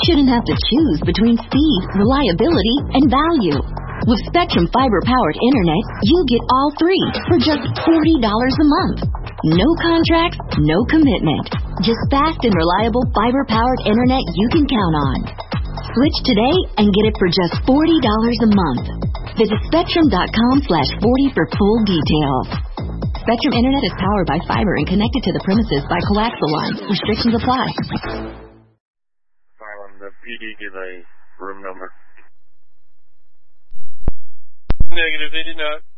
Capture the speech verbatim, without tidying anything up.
shouldn't have to choose between speed, reliability, and value. With Spectrum fiber-powered internet, you get all three for just forty dollars a month. No contracts, no commitment. Just fast and reliable fiber-powered internet you can count on. Switch today and get it for just forty dollars a month. Visit Spectrum.com slash 40 for full details. Spectrum Internet is powered by fiber and connected to the premises by coaxial lines. Restrictions apply. Asylum, the P D give a room number. Negative, they did not.